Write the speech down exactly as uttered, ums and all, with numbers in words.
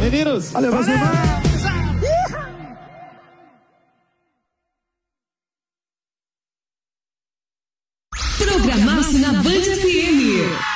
meninos. Valeu, meus Valeu. irmãos. Programaço na Band F M.